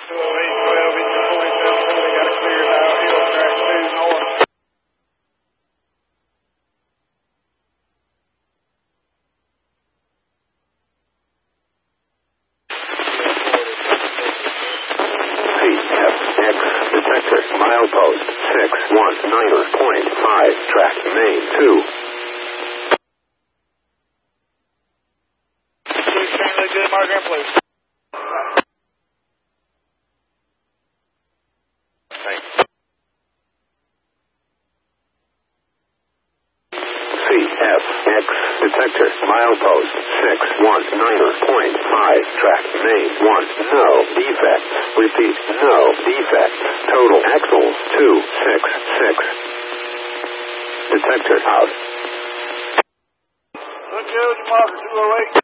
208, 12, engine 47, they got a clear now, hill track 2 north. CFX detector milepost 619.5 track main 2. Please Stanley, good mark and please. Thanks. CFX detector milepost 619.5 track main 1. No defects. Repeat, no defects. Total axles 266. Detector out. Look good, marker 208.